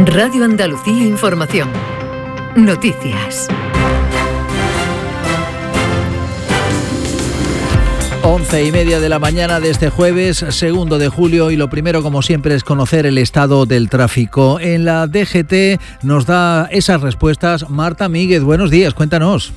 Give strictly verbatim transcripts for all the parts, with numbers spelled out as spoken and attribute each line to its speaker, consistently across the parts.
Speaker 1: Radio Andalucía Información. Noticias.
Speaker 2: Once y media de la mañana de este jueves, segundo de julio, y lo primero, como siempre, es conocer el estado del tráfico. En la D G T nos da esas respuestas Marta Míguez. Buenos días, cuéntanos.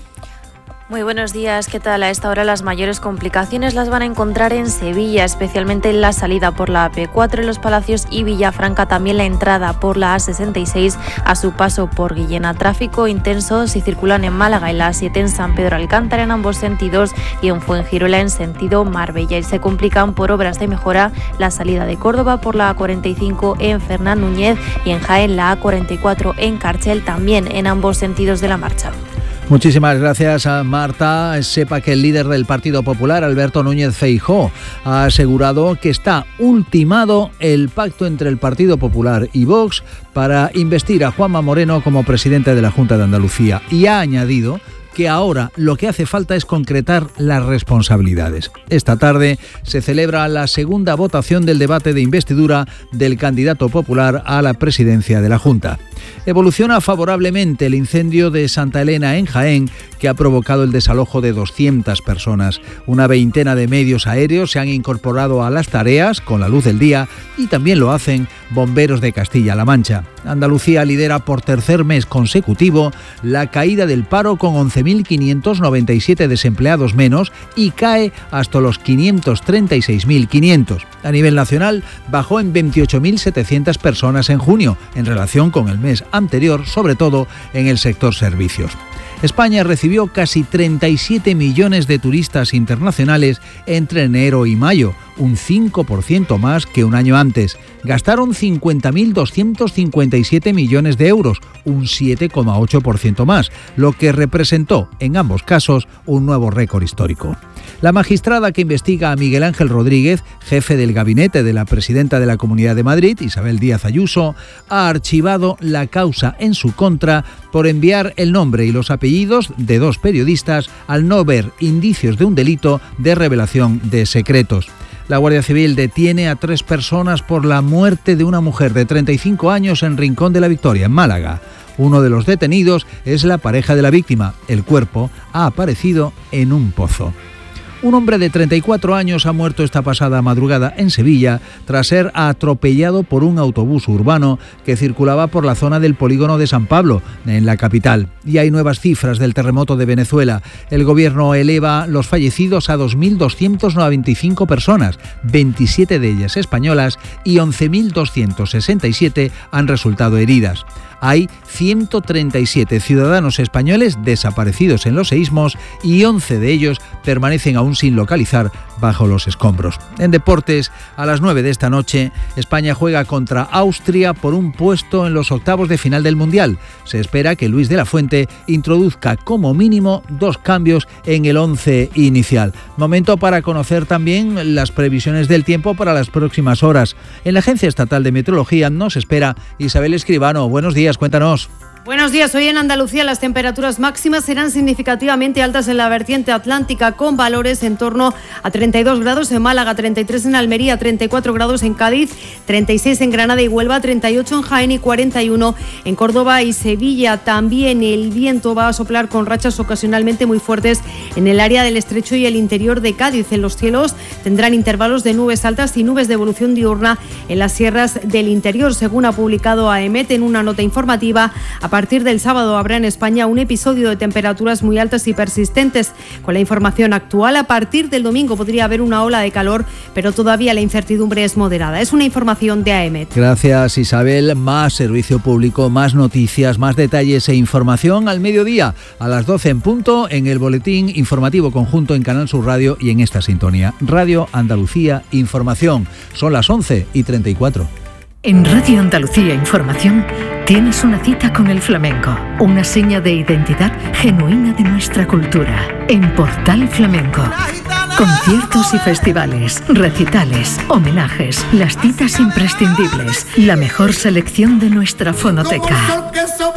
Speaker 3: Muy buenos días, ¿qué tal? A esta hora las mayores complicaciones las van a encontrar en Sevilla, especialmente en la salida por la A P cuatro en Los Palacios y Villafranca, también la entrada por la A sesenta y seis a su paso por Guillena. Tráfico intenso si circulan en Málaga, en la A siete en San Pedro Alcántara en ambos sentidos y en Fuengirola en sentido Marbella. Y se complican por obras de mejora la salida de Córdoba por la A cuarenta y cinco en Fernán Núñez y en Jaén la A cuarenta y cuatro en Carchel, también en ambos sentidos de la marcha.
Speaker 2: Muchísimas gracias a Marta. Sepa que el líder del Partido Popular, Alberto Núñez Feijóo, ha asegurado que está ultimado el pacto entre el Partido Popular y Vox para investir a Juanma Moreno como presidente de la Junta de Andalucía, y ha añadido que ahora lo que hace falta es concretar las responsabilidades. Esta tarde se celebra la segunda votación del debate de investidura del candidato popular a la presidencia de la Junta. Evoluciona favorablemente el incendio de Santa Elena en Jaén, que ha provocado el desalojo de doscientas personas. Una veintena de medios aéreos se han incorporado a las tareas con la luz del día y también lo hacen bomberos de Castilla-La Mancha. Andalucía lidera por tercer mes consecutivo la caída del paro con once mil quinientos noventa y siete desempleados menos y cae hasta los quinientos treinta y seis mil quinientos. A nivel nacional bajó en veintiocho mil setecientas personas en junio, en relación con el mes anterior, sobre todo en el sector servicios. España recibió casi treinta y siete millones de turistas internacionales entre enero y mayo, un cinco por ciento más que un año antes. Gastaron cincuenta mil doscientos cincuenta y siete millones de euros, un siete coma ocho por ciento más, lo que representó, en ambos casos, un nuevo récord histórico. La magistrada que investiga a Miguel Ángel Rodríguez, jefe del gabinete de la presidenta de la Comunidad de Madrid, Isabel Díaz Ayuso, ha archivado la causa en su contra por enviar el nombre y los apellidos de dos periodistas al no ver indicios de un delito de revelación de secretos. La Guardia Civil detiene a tres personas por la muerte de una mujer de treinta y cinco años en Rincón de la Victoria, en Málaga. Uno de los detenidos es la pareja de la víctima. El cuerpo ha aparecido en un pozo. Un hombre de treinta y cuatro años ha muerto esta pasada madrugada en Sevilla tras ser atropellado por un autobús urbano que circulaba por la zona del polígono de San Pablo, en la capital. Y hay nuevas cifras del terremoto de Venezuela. El gobierno eleva los fallecidos a dos mil doscientas noventa y cinco personas, veintisiete de ellas españolas, y once mil doscientas sesenta y siete han resultado heridas. Hay ciento treinta y siete ciudadanos españoles desaparecidos en los seísmos y once de ellos permanecen aún sin localizar bajo los escombros. En deportes, a las nueve de esta noche, España juega contra Austria por un puesto en los octavos de final del Mundial. Se espera que Luis de la Fuente introduzca como mínimo dos cambios en el once inicial. Momento para conocer también las previsiones del tiempo para las próximas horas. En la Agencia Estatal de Meteorología nos espera Isabel Escribano. Buenos días, cuéntanos.
Speaker 4: Buenos días. Hoy en Andalucía las temperaturas máximas serán significativamente altas en la vertiente atlántica, con valores en torno a treinta y dos grados en Málaga, treinta y tres en Almería, treinta y cuatro grados en Cádiz, treinta y seis en Granada y Huelva, treinta y ocho en Jaén y cuarenta y uno en Córdoba y Sevilla. También el viento va a soplar con rachas ocasionalmente muy fuertes en el área del Estrecho y el interior de Cádiz. En los cielos tendrán intervalos de nubes altas y nubes de evolución diurna en las sierras del interior, según ha publicado AEMET en una nota informativa. A partir del sábado habrá en España un episodio de temperaturas muy altas y persistentes. Con la información actual, a partir del domingo podría haber una ola de calor, pero todavía la incertidumbre es moderada. Es una información de AEMET.
Speaker 2: Gracias, Isabel. Más servicio público, más noticias, más detalles e información al mediodía, a las doce en punto, en el boletín informativo conjunto en Canal Sur Radio y en esta sintonía. Radio Andalucía Información. Son las once y treinta y cuatro.
Speaker 1: En Radio Andalucía Información tienes una cita con el flamenco, una seña de identidad genuina de nuestra cultura. En Portal Flamenco, conciertos y festivales, recitales, homenajes, las citas imprescindibles, la mejor selección de nuestra fonoteca.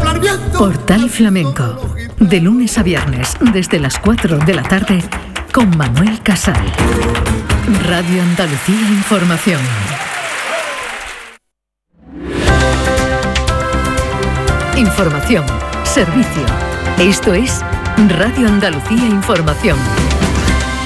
Speaker 1: Portal Flamenco, de lunes a viernes, desde las cuatro de la tarde, con Manuel Casal. Radio Andalucía Información. Información, servicio. Esto es Radio Andalucía Información.